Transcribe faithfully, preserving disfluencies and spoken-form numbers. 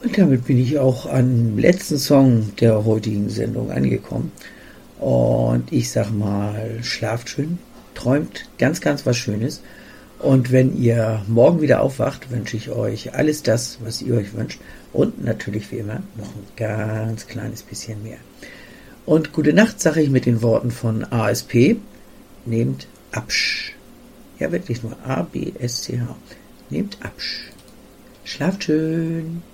Und damit bin ich auch am letzten Song der heutigen Sendung angekommen. Und ich sag mal, schlaft schön, träumt ganz, ganz was Schönes. Und wenn ihr morgen wieder aufwacht, wünsche ich euch alles das, was ihr euch wünscht. Und natürlich wie immer noch ein ganz kleines bisschen mehr. Und gute Nacht sage ich mit den Worten von A S P. Nehmt Absch. Ja, wirklich nur A B S C H. Nehmt Absch. Schlaft schön.